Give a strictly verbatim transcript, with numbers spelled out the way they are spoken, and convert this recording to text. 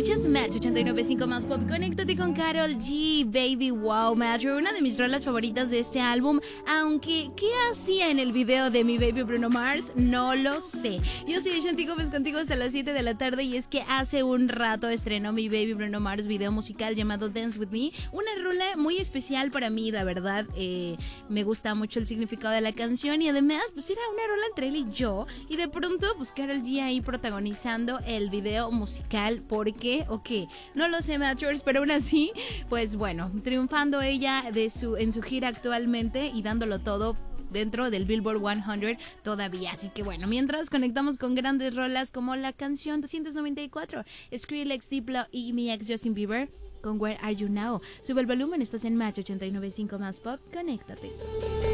Escuchas Match ochenta y nueve punto cinco más pop. Conéctate con Karol G, Baby Wow Matthew, una de mis rolas favoritas de este álbum. Aunque, ¿qué hacía en el video de mi baby Bruno Mars? No lo sé. Yo soy Shanti Gómez contigo hasta las siete de la tarde. Y es que hace un rato estrenó mi baby Bruno Mars video musical llamado Dance With Me. Una rola muy especial para mí, la verdad. Eh, me gusta mucho el significado de la canción. Y además, pues era una rola entre él y yo. Y de pronto, pues Karol G ahí protagonizando el video musical. ¿Por qué o qué? No lo sé, Matchers, pero aún así, pues bueno, triunfando ella de su, en su gira actualmente y dándolo todo dentro del Billboard cien todavía. Así que bueno, mientras conectamos con grandes rolas como la canción doscientos noventa y cuatro, Skrillex, Diplo y mi ex Justin Bieber con Where Are You Now. Sube el volumen, estás en Match ochenta y nueve punto cinco más pop, conéctate.